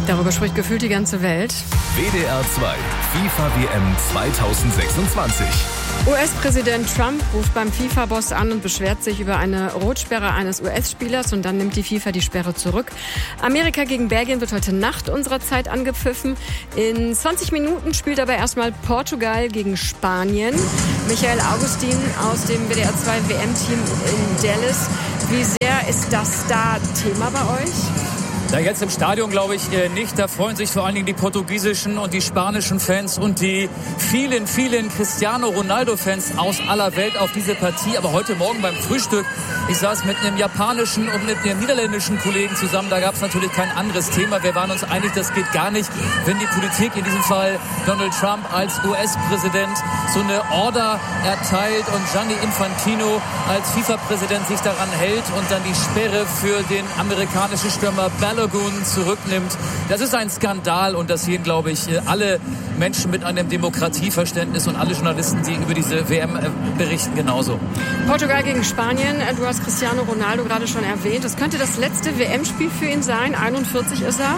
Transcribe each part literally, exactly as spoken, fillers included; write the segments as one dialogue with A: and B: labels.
A: Darüber spricht gefühlt die ganze Welt.
B: W D R zwei FIFA W M zweitausendsechsundzwanzig.
A: U S-Präsident Trump ruft beim FIFA-Boss an und beschwert sich über eine Rotsperre eines U S-Spielers und dann nimmt die FIFA die Sperre zurück. Amerika gegen Belgien wird heute Nacht unserer Zeit angepfiffen. In zwanzig Minuten spielt aber erstmal Portugal gegen Spanien. Michael Augustin aus dem W D R zwei W M-Team in Dallas. Wie sehr ist das da Thema bei euch?
C: Ja, jetzt im Stadion glaube ich nicht. Da freuen sich vor allen Dingen die portugiesischen und die spanischen Fans und die vielen, vielen Cristiano Ronaldo-Fans aus aller Welt auf diese Partie. Aber heute Morgen beim Frühstück, ich saß mit einem japanischen und mit einem niederländischen Kollegen zusammen. Da gab es natürlich kein anderes Thema. Wir waren uns einig, das geht gar nicht, wenn die Politik, in diesem Fall Donald Trump als U S-Präsident, so eine Order erteilt und Gianni Infantino als FIFA-Präsident sich daran hält und dann die Sperre für den amerikanischen Stürmer Balogun zurücknimmt. Das ist ein Skandal und das sehen, glaube ich, alle Menschen mit einem Demokratieverständnis und alle Journalisten, die über diese W M berichten, genauso.
A: Portugal gegen Spanien, du hast Cristiano Ronaldo gerade schon erwähnt. Das könnte das letzte W M-Spiel für ihn sein. einundvierzig ist er.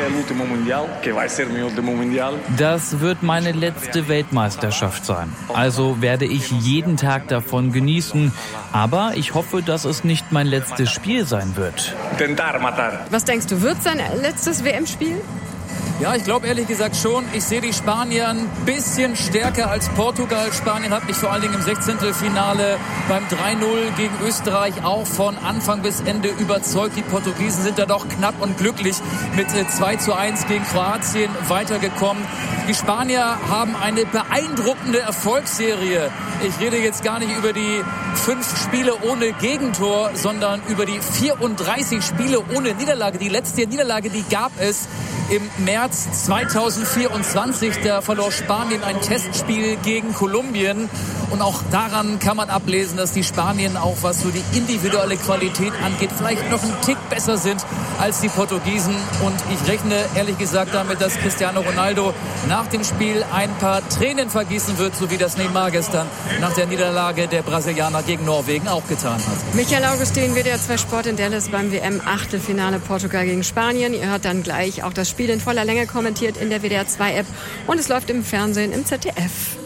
D: Das wird meine letzte Weltmeisterschaft sein. Also werde ich jeden Tag davon genießen. Aber ich hoffe, dass es nicht mein letztes Spiel sein wird.
A: Was denkst du, wird sein letztes W M-Spiel?
C: Ja, ich glaube ehrlich gesagt schon. Ich sehe die Spanier ein bisschen stärker als Portugal. Spanien hat mich vor allen Dingen im Sechzehntelfinale beim drei null gegen Österreich auch von Anfang bis Ende überzeugt. Die Portugiesen sind da doch knapp und glücklich mit zwei zu eins gegen Kroatien weitergekommen. Die Spanier haben eine beeindruckende Erfolgsserie. Ich rede jetzt gar nicht über die fünf Spiele ohne Gegentor, sondern über die vierunddreißig Spiele ohne Niederlage. Die letzte Niederlage, die gab es im März zweitausendvierundzwanzig. Da verlor Spanien ein Testspiel gegen Kolumbien. Und auch daran kann man ablesen, dass die Spanier auch, was so die individuelle Qualität angeht, vielleicht noch einen Tick besser sind als die Portugiesen. Und ich rechne ehrlich gesagt damit, dass Cristiano Ronaldo nach dem Spiel ein paar Tränen vergießen wird, so wie das Neymar gestern nach der Niederlage der Brasilianer gegen Norwegen auch getan hat.
A: Michael Augustin, W D R zwei Sport in Dallas beim W M-Achtelfinale Portugal gegen Spanien. Ihr hört dann gleich auch das Spiel in voller Länge kommentiert in der W D R zwei App und es läuft im Fernsehen im Z D F.